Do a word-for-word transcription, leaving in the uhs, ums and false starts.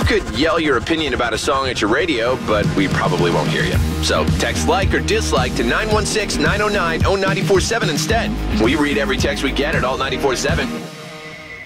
could yell your opinion about a song at your radio, but we probably won't hear you. So text like or dislike to nine one six, nine oh nine, oh nine four seven instead. We read every text we get at Alt nine four seven.